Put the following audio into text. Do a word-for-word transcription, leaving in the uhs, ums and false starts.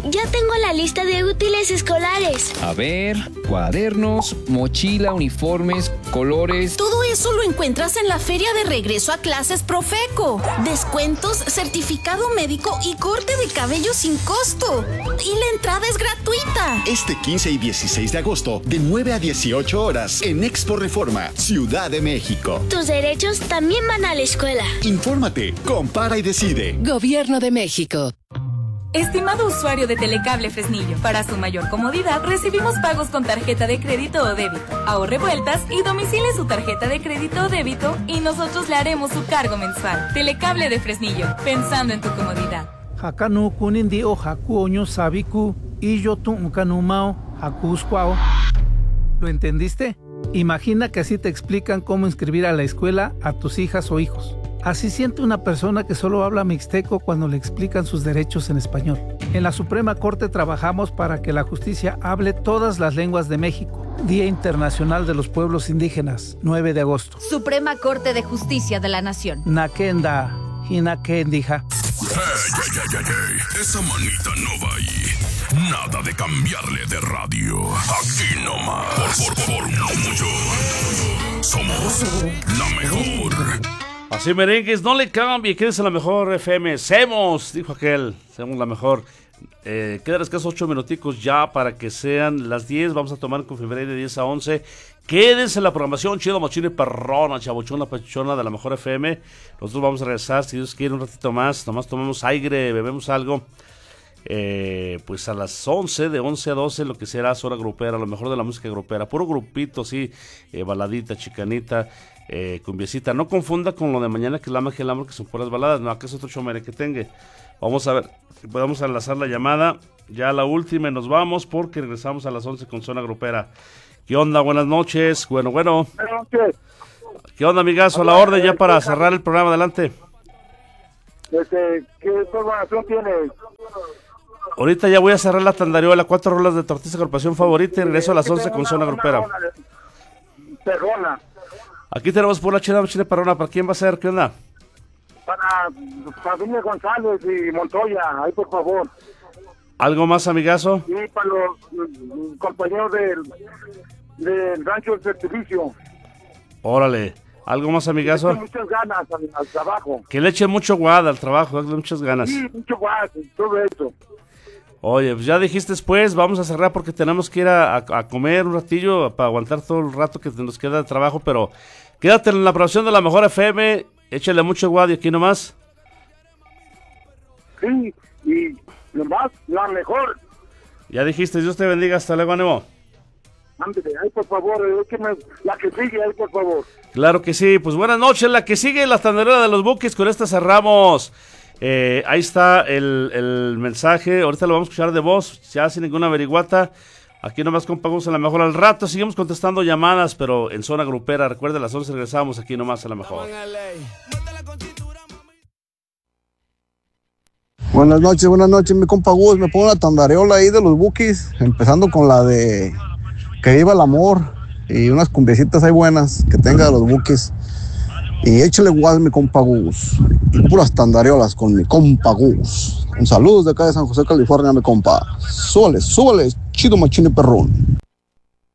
Ya tengo la lista de útiles escolares. A ver, cuadernos, mochila, uniformes, colores. Todo eso lo encuentras en la feria de regreso a clases Profeco. Descuentos, certificado médico y corte de cabello sin costo. Y la entrada es gratuita. Este quince y dieciséis de agosto, de nueve a dieciocho horas, en Expo Reforma, Ciudad de México. Tus derechos también van a la escuela. Infórmate, compara y decide. Gobierno de México. Estimado usuario de Telecable Fresnillo, para su mayor comodidad recibimos pagos con tarjeta de crédito o débito. Ahorre vueltas y domicile su tarjeta de crédito o débito y nosotros le haremos su cargo mensual. Telecable de Fresnillo, pensando en tu comodidad. Hakanu kunindi o haku oño sabiku y yo tu unkanumao hakuskwao. ¿Lo entendiste? Imagina que así te explican cómo inscribir a la escuela a tus hijas o hijos. Así siente una persona que solo habla mixteco cuando le explican sus derechos en español. En la Suprema Corte trabajamos para que la justicia hable todas las lenguas de México. Día Internacional de los Pueblos Indígenas, nueve de agosto. Suprema Corte de Justicia de la Nación. Nakenda, hinakendija. Hey, hey, hey, hey, hey. Esa manita no va ahí. Nada de cambiarle de radio. Aquí nomás. Por, por, por mucho. Somos la mejor. Así, merengues, no le cambie, quédese la mejor F M. Semos, dijo aquel, Semos la mejor. Eh, quedan escasos ocho minuticos ya para que sean las diez. Vamos a tomar con febrero de diez a once. Quédense en la programación chido, machina y perrona, chabochona, pachuchona de la mejor F M. Nosotros vamos a regresar, si Dios quiere, un ratito más. Nomás tomamos aire, bebemos algo. Eh, pues a las once, de once a doce, lo que será hora grupera, lo mejor de la música grupera. Puro grupito, sí, eh, baladita, chicanita. Eh, cumbiecita, no confunda con lo de mañana que es la magia del amor, que son puras baladas, no, acá es otro chomere que tenga. Vamos a ver si podemos enlazar la llamada, ya la última y nos vamos porque regresamos a las once con Zona Grupera. ¿Qué onda? Buenas noches, bueno, bueno. Buenas noches. ¿Qué onda, amigazo? A la orden ya para cerrar el programa, adelante. Este, ¿qué información tienes? Ahorita ya voy a cerrar la tandariola, cuatro rolas de tu artista agrupación favorita y regreso a las once con Zona Grupera. Perrona. Aquí tenemos por la chida, chile perrona. ¿Para quién va a ser? ¿Qué onda? Para Familia González y Montoya, ahí por favor. ¿Algo más, amigazo? Y para los mm, compañeros del, del rancho del servicio. Órale. ¿Algo más, amigazo? Que le echen muchas ganas al, al trabajo. Que le eche mucho guada al trabajo, hazle muchas ganas. Sí, mucho guada, todo eso. Oye, pues ya dijiste después, vamos a cerrar porque tenemos que ir a, a, a comer un ratillo para aguantar todo el rato que nos queda de trabajo, pero quédate en la producción de la mejor F M, échale mucho guadio aquí nomás. Sí, y nomás la mejor. Ya dijiste, Dios te bendiga, hasta luego, ánimo. Ándale, ahí por favor, écheme la que sigue, ahí por favor. Claro que sí, pues buenas noches, la que sigue, la tanderera de los buques, con esta cerramos. Eh, ahí está el, el mensaje, ahorita lo vamos a escuchar de voz, ya sin ninguna averiguata. Aquí nomás compagamos a la mejor al rato, seguimos contestando llamadas, pero en Zona Grupera, recuerda, a las once regresamos aquí nomás a la mejor. Buenas noches, buenas noches, mi compa Gus, me pongo una tandareola ahí de los Bukis, empezando con la de Que Viva el Amor y unas cumbiecitas ahí buenas que tenga de los Bukis. Y échale guas, mi compa Gus. Y puras tandareolas con mi compa Gus. Un saludo de acá de San José, California, mi compa. Súbale, súbale, chido machín y perrón.